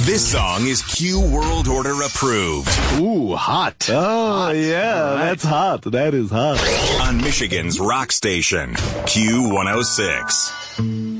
This song is Q World Order approved. Ooh, hot. Oh, yeah, that's hot. That is hot. On Michigan's rock station, Q106.